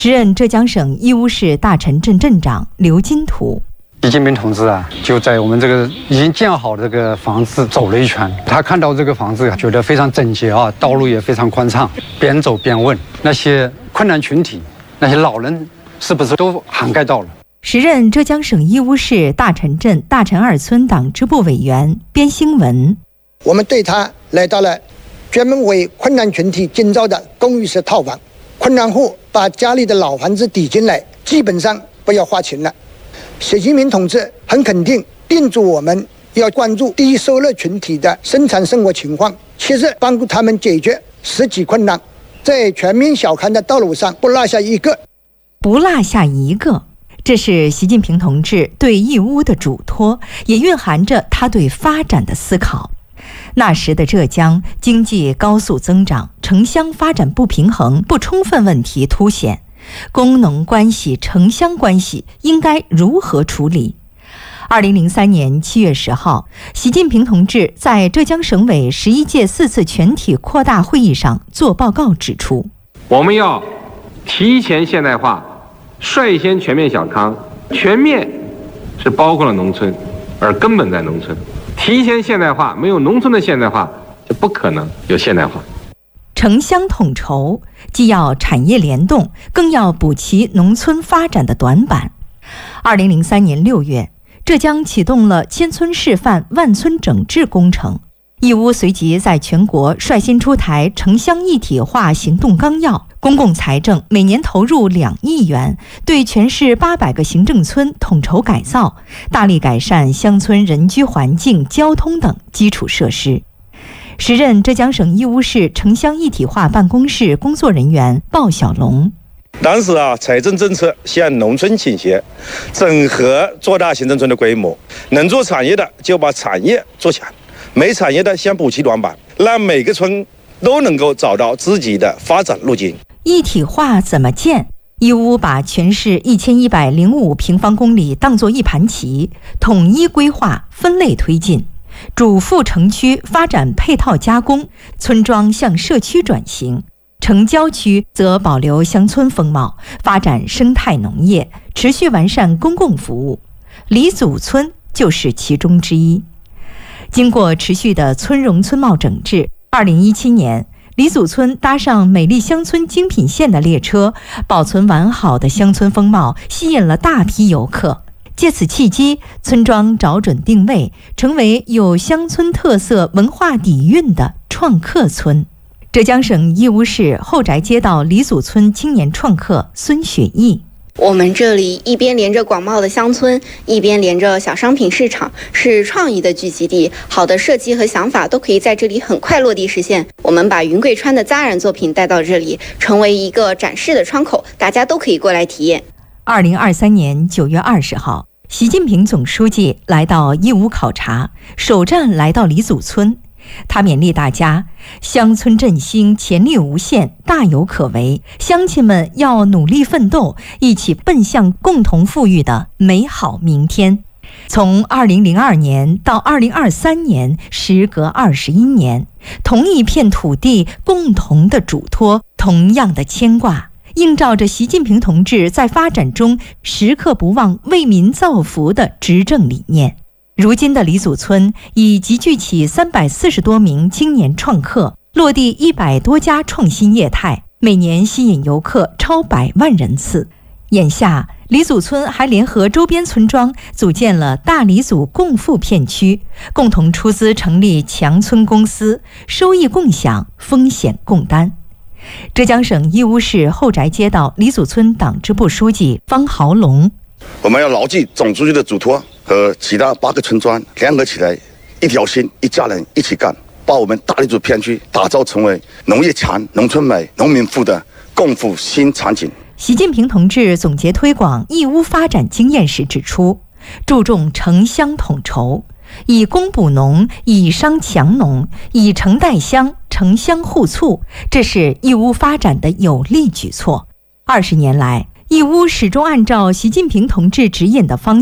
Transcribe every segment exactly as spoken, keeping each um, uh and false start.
时任浙江省义乌市大陈镇镇长刘金图。 习近平同志啊，就在我们这个已经建好的这个房子走了一圈，他看到这个房子，觉得非常整洁啊，道路也非常宽敞，边走边问那些困难群体，那些老人是不是都涵盖到了。 时任浙江省义乌市大陈镇大陈二村党支部委员边兴文。 我们对他来到了专门为困难群体建造的公寓式套房，困难户把家里的老房子抵进来，基本上不要花钱了。习近平同志很肯定叮嘱我们要关注低收入群体的生产生活情况，切实帮助他们解决实际困难，在全面小康的道路上不落下一个。 不落下一个，这是习近平同志对义乌的嘱托，也蕴含着他对发展的思考。那时的浙江经济高速增长，城乡发展不平衡不充分问题凸显，工农关系城乡关系应该如何处理？二零零三年七月十号，习近平同志在浙江省委十一届四次全体扩大会议上作报告指出， 我们要提前现代化，率先全面小康。全面是包括了农村，而根本在农村。提前现代化，没有农村的现代化，就不可能有现代化。 城乡统筹，既要产业联动，更要补齐农村发展的短板。二零零三年六月，浙江启动了千村示范万村整治工程，义乌随即在全国率先出台城乡一体化行动纲要，公共财政每年投入两亿元，对全市八百个行政村统筹改造，大力改善乡村人居环境、交通等基础设施。时任浙江省义乌市城乡一体化办公室工作人员鲍小龙。 当时啊，财政政策向农村倾斜，整合做大行政村的规模，能做产业的就把产业做强，没产业的先补齐短板，让每个村都能够找到自己的发展路径。 一体化怎么建？义乌把全市一千一百零五平方公里当作一盘棋，统一规划，分类推进。主副城区发展配套加工，村庄向社区转型；城郊区则保留乡村风貌，发展生态农业，持续完善公共服务。李祖村就是其中之一。经过持续的村容村貌整治，二零一七年，李祖村搭上美丽乡村精品线的列车，保存完好的乡村风貌，吸引了大批游客。借此契机，村庄找准定位，成为有乡村特色文化底蕴的创客村。浙江省义乌市后宅街道李祖村青年创客孙雪毅。 我们这里一边连着广袤的乡村，一边连着小商品市场，是创意的聚集地，好的设计和想法都可以在这里很快落地实现。我们把云贵川的扎染作品带到这里，成为一个展示的窗口，大家都可以过来体验。 二零二三年九月二十号，习近平总书记来到义乌考察，首站来到李祖村。他勉励大家，乡村振兴潜力无限，大有可为，乡亲们要努力奋斗，一起奔向共同富裕的美好明天。从二零零二年到二零二三年，时隔二十一年，同一片土地，共同的嘱托，同样的牵挂，映照着习近平同志在发展中时刻不忘为民造福的执政理念。如今的李祖村已集聚起三百四十多名青年创客，落地一百多家创新业态，每年吸引游客超百万人次。眼下，李祖村还联合周边村庄组建了大李祖共富片区，共同出资成立强村公司，收益共享，风险共担。浙江省义乌市后宅街道李祖村党支部书记方豪龙。 我们要牢记总书记的嘱托，和其他八个村庄联合起来，一条心，一家人，一起干，把我们大李祖片区打造成为农业强、农村美、农民富的共富新场景。 习近平同志总结推广义乌发展经验时指出，注重城乡统筹，以工补农，以商强农，以城带乡，城乡互促，这是义乌发展的有力举措。二十年来，义乌始终按照习近平同志指引的方向，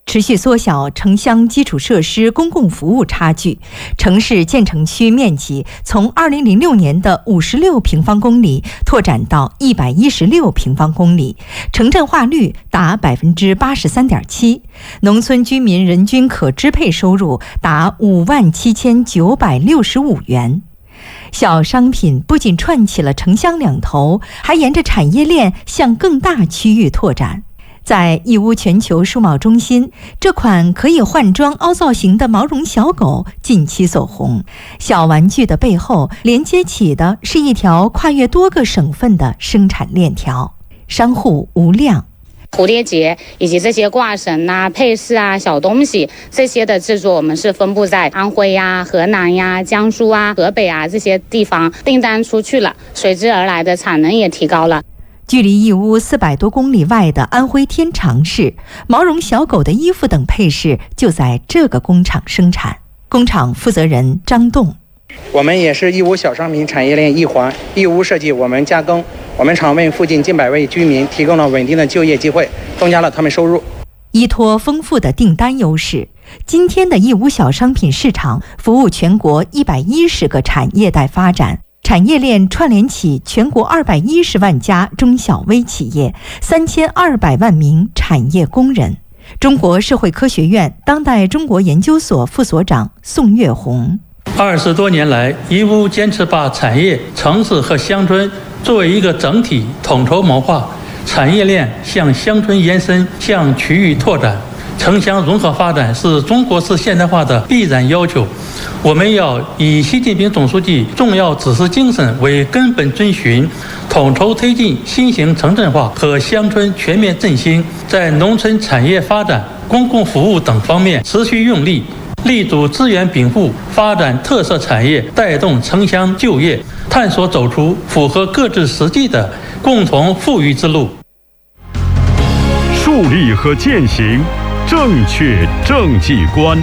持续缩小城乡基础设施公共服务差距，城市建成区面积从二零零六年的五十六平方公里拓展到一百一十六平方公里，城镇化率达百分之八十三点七，农村居民人均可支配收入达五万七千九百六十五元。小商品不仅串起了城乡两头，还沿着产业链向更大区域拓展。在义乌全球数贸中心，这款可以换装凹造型的毛绒小狗近期走红。小玩具的背后连接起的是一条跨越多个省份的生产链条。商户吴亮， 蝴蝶结以及这些挂绳啊、配饰啊、小东西这些的制作，我们是分布在安徽呀、河南呀、江苏啊、河北啊这些地方，订单出去了，随之而来的产能也提高了。 距离义乌四百多公里外的安徽天长市，毛绒小狗的衣服等配饰就在这个工厂生产。工厂负责人张栋， 我们也是义乌小商品产业链一环，义乌设计我们加工，我们厂为附近近百位居民提供了稳定的就业机会，增加了他们收入。 依托丰富的订单优势，今天的义乌小商品市场服务全国一百一十个产业带发展，产业链串联起全国二百一十万家中小微企业，三千二百万名产业工人。中国社会科学院当代中国研究所副所长宋月红， 二十多年来，义乌坚持把产业、城市和乡村作为一个整体统筹谋划，产业链向乡村延伸，向区域拓展。城乡融合发展是中国式现代化的必然要求，我们要以习近平总书记重要指示精神为根本遵循，统筹推进新型城镇化和乡村全面振兴，在农村产业发展、公共服务等方面持续用力，立足资源禀赋，发展特色产业，带动城乡就业，探索走出符合各自实际的共同富裕之路。 树立和践行正确政绩观。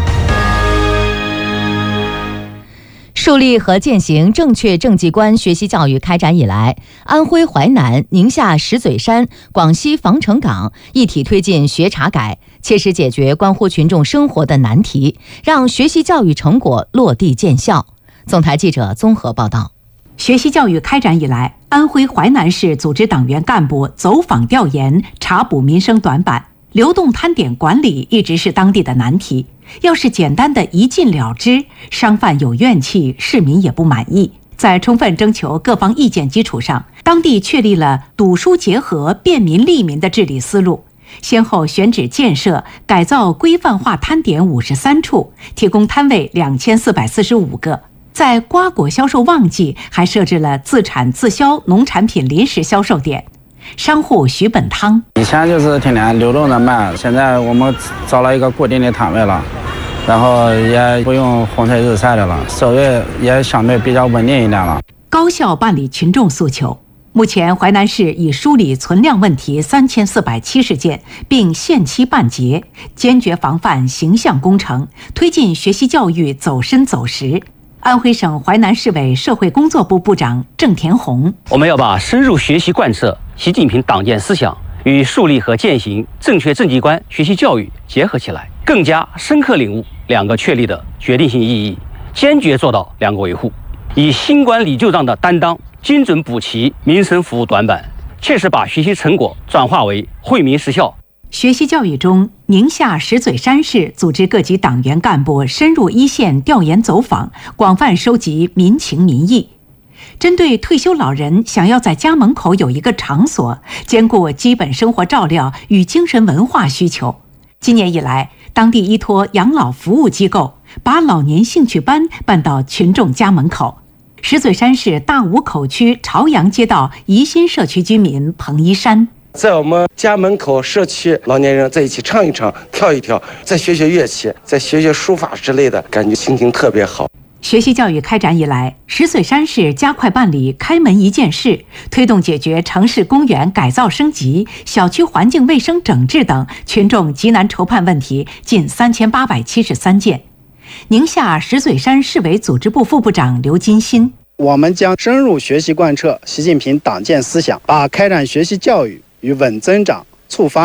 树立和践行正确政绩观学习教育开展以来，安徽淮南、宁夏石嘴山、广西防城港一体推进学查改，切实解决关乎群众生活的难题，让学习教育成果落地见效。总台记者综合报道。 学习教育开展以来，安徽淮南市组织党员干部走访调研，查补民生短板，流动摊点管理一直是当地的难题。要是简单的一禁了之，商贩有怨气，市民也不满意。在充分征求各方意见基础上，当地确立了堵疏结合、便民利民的治理思路，先后选址建设、改造规范化摊点五十三处，提供摊位两千四百四十五个。在瓜果销售旺季，还设置了自产自销农产品临时销售点。商户徐本汤， 以前就是天天流动的卖，现在我们找了一个固定的摊位了，然后也不用红菜日晒的了，收益也相对比较稳定一点了。 高效办理群众诉求。目前淮南市已梳理存量问题三千四百七十件，并限期办结，坚决防范形象工程，推进学习教育走深走实。安徽省淮南市委社会工作部部长郑田红， 我们要把深入学习贯彻习近平党建思想与树立和践行正确政绩观学习教育结合起来，更加深刻领悟两个确立的决定性意义，坚决做到两个维护，以新冠理旧账的担当，精准补齐民生服务短板，切实把学习成果转化为惠民实效。 学习教育中，宁夏石嘴山市组织各级党员干部深入一线调研走访，广泛收集民情民意。针对退休老人想要在家门口有一个场所，兼顾基本生活照料与精神文化需求，今年以来，当地依托养老服务机构，把老年兴趣班办到群众家门口。石嘴山市大武口区朝阳街道宜新社区居民彭一山， 在我们家门口社区，老年人在一起唱一唱、跳一跳，再学学乐器，再学学书法之类的，感觉心情特别好。 学习教育开展以来，石嘴山市加快办理开门一件事，推动解决城市公园改造升级、小区环境卫生整治等群众急难愁盼问题近三千八百七十三件。宁夏石嘴山市委组织部副部长刘金新， 我们将深入学习贯彻习近平党建思想，把开展学习教育与稳增长、促发展、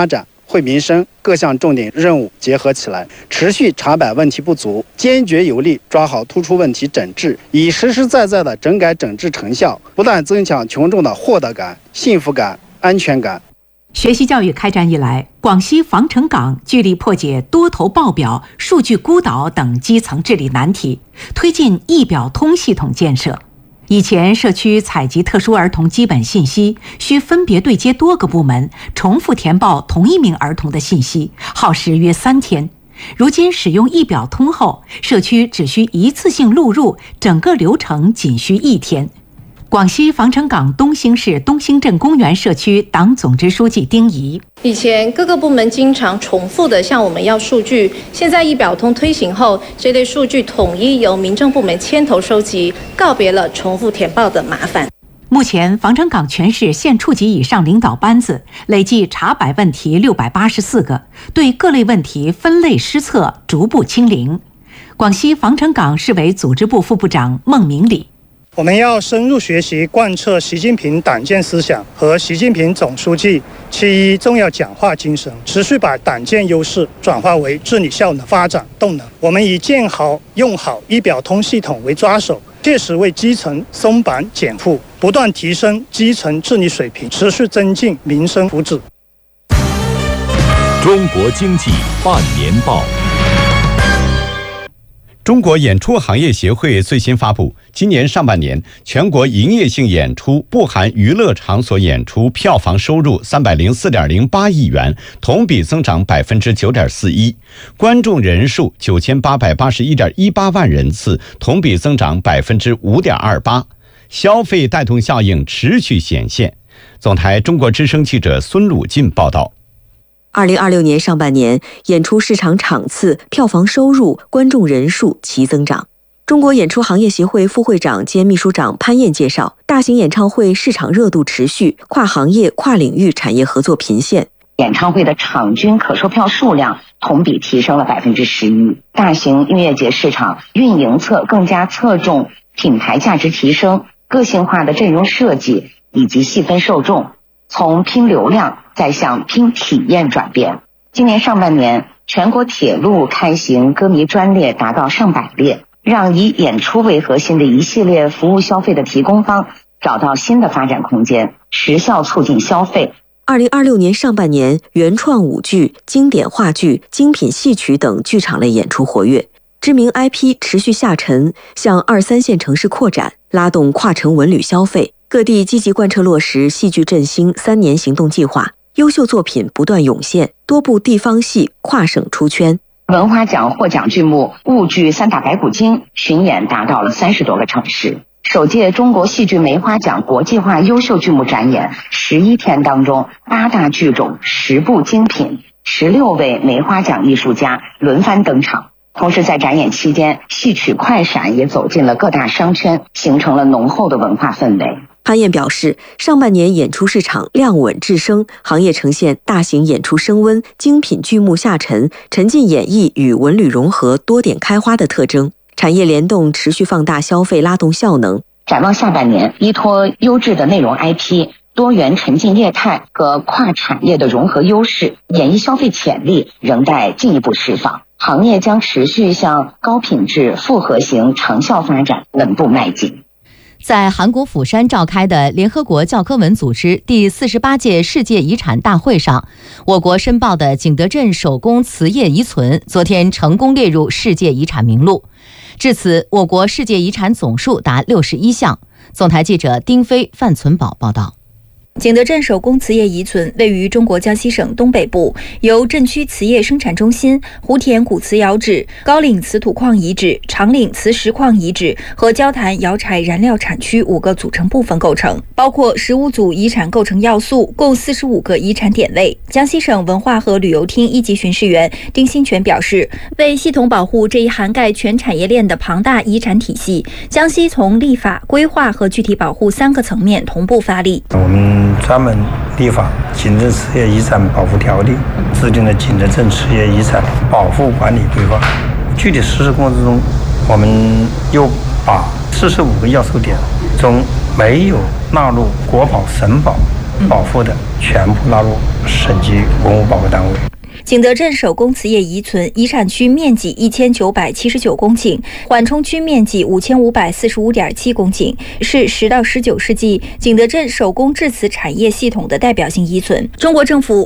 惠民生各项重点任务结合起来，持续查摆问题不足，坚决有力抓好突出问题整治，以实实在在的整改整治成效，不断增强群众的获得感、幸福感、安全感。 学习教育开展以来，广西防城港聚力破解多头报表、数据孤岛等基层治理难题，推进一表通系统建设。以前社区采集特殊儿童基本信息，需分别对接多个部门，重复填报同一名儿童的信息，耗时约三天。如今使用一表通后，社区只需一次性录入，整个流程仅需一天。广西防城港东兴市东兴镇公园社区党总支书记丁仪： 以前各个部门经常重复的向我们要数据，现在一表通推行后，这类数据统一由民政部门牵头收集，告别了重复填报的麻烦。 目前，防城港全市县处级以上领导班子累计查摆问题六百八十四个，对各类问题分类施策，逐步清零。广西防城港市委组织部副部长孟明礼： 我们要深入学习贯彻习近平党建思想和习近平总书记七一重要讲话精神，持续把党建优势转化为治理效能发展动能。我们以建好用好一表通系统为抓手，切实为基层松绑减负，不断提升基层治理水平，持续增进民生福祉。 中国经济半年报。 中国演出行业协会最新发布，今年上半年全国营业性演出不含娱乐场所演出票房收入三百零四点零八亿元，同比增长百分之九点四一；观众人数九千八百八十一点一八万人次，同比增长百分之五点二八。消费带动效应持续显现。总台中国之声记者孙鲁进报道。 二零二六年上半年，演出市场场次、票房收入、观众人数齐增长。中国演出行业协会副会长兼秘书长潘燕介绍，大型演唱会市场热度持续，跨行业、跨领域产业合作频现。 演唱会的场均可售票数量同比提升了百分之十一。大型音乐节市场运营侧更加侧重品牌价值提升、个性化的阵容设计以及细分受众，从拼流量再向拼体验转变。今年上半年，全国铁路开行歌迷专列达到上百列，让以演出为核心的一系列服务消费的提供方找到新的发展空间，实效促进消费。 二零二六年上半年，原创舞剧、经典话剧、精品戏曲等剧场类演出活跃，知名 I P 持续下沉，向二三线城市扩展，拉动跨城文旅消费。各地积极贯彻落实戏剧振兴三年行动计划，优秀作品不断涌现，多部地方戏跨省出圈。 文华奖获奖剧目婺剧《三打白骨精》巡演达到了三十多个城市。首届中国戏剧梅花奖国际化优秀剧目展演十一天当中，八大剧种、十部精品、十六位梅花奖艺术家轮番登场。同时在展演期间，戏曲快闪也走进了各大商圈，形成了浓厚的文化氛围。 潘燕表示，上半年演出市场量稳质升，行业呈现大型演出升温、精品剧目下沉、沉浸演绎与文旅融合多点开花的特征，产业联动持续放大消费拉动效能。 展望下半年，依托优质的内容 I P、多元沉浸业态和跨产业的融合优势，演艺消费潜力仍待进一步释放。行业将持续向高品质复合型长效发展稳步迈进。 在韩国釜山召开的联合国教科文组织第四十八届世界遗产大会上，我国申报的景德镇手工瓷业遗存昨天成功列入世界遗产名录。至此，我国世界遗产总数达六十一项。总台记者丁飞、范存宝报道。 景德镇手工瓷业遗存位于中国江西省东北部，由镇区瓷业生产中心、湖田古瓷窑址、高岭瓷土矿遗址、长岭瓷石矿遗址和焦坛窑柴燃料产区五个组成部分构成，包括十五组遗产构成要素，共四十五个遗产点位。江西省文化和旅游厅一级巡视员丁新全表示，为系统保护这一涵盖全产业链的庞大遗产体系，江西从立法、规划和具体保护三个层面同步发力。 我们专门立法《景德镇瓷业遗产保护条例》，制定了景德镇瓷业遗产保护管理规划。具体实施过程中，我们又把四十五个要素点中没有纳入国保、省保保护的全部纳入省级文物保护单位。 景德镇手工瓷业遗存遗产区面积一千九百七十九公顷，缓冲区面积五千五百四十五点七公顷，是十到十九世纪景德镇手工制瓷产业系统的代表性遗存。中国政府